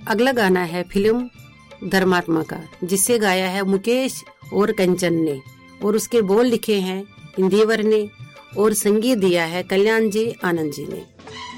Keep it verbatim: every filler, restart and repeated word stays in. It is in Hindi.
अगला गाना है फिल्म धर्मात्मा का, जिसे गाया है मुकेश और कंचन ने, और उसके बोल लिखे हैं इंदिवर ने और संगीत दिया है कल्याण जी आनंद जी ने।